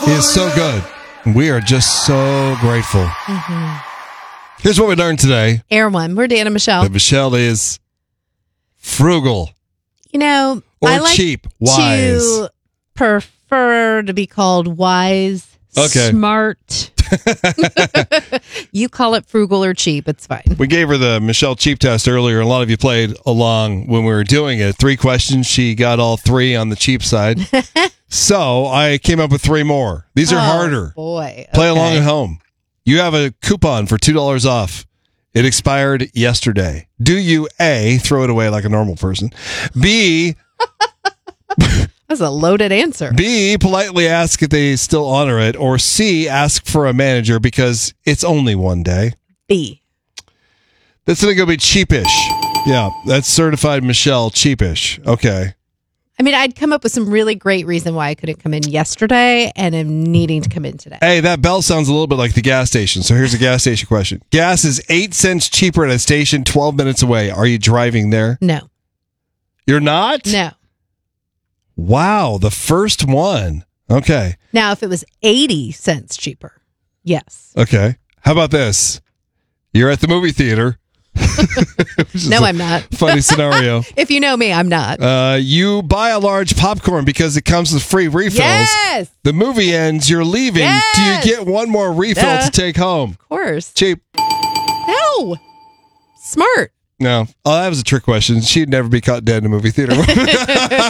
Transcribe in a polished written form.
He is so good. We are just so grateful. Here's what we learned today. Air one. We're Dan and Michelle. That Michelle is frugal. You know, Or I like cheap. Wise. to prefer to be called wise, Okay. smart. You call it frugal or cheap. It's fine. We gave her the Michelle Cheap test earlier. A lot of you played along when we were doing it. 3 questions. She got all 3 on the cheap side. So I came up with 3 more. These are harder. Boy. Play along Okay. at home. You have a coupon for $2 off. It expired yesterday. Do you A, throw it away like a normal person? B, That's a loaded answer. B, politely ask if they still honor it, or C, ask for a manager because it's only one day. B. That's going to go be cheapish. Yeah, that's certified Michelle cheapish. Okay. I mean, I'd come up with some really great reason why I couldn't come in yesterday and am needing to come in today. Hey, that bell sounds a little bit like the gas station. So here's a gas station question. Gas is 8 cents cheaper at a station 12 minutes away. Are you driving there? No. You're not? No. Wow, the first one. Okay. Now, if it was 80 cents cheaper, yes. Okay. How about this? You're at the movie theater. No, I'm not. Funny scenario. If you know me, I'm not. You buy a large popcorn because it comes with free refills. Yes. The movie ends, you're leaving. Yes. Do you get one more refill Duh. to take home? Of course. Cheap. No. Smart. No. Oh, that was a trick question. She'd never be caught dead in a movie theater.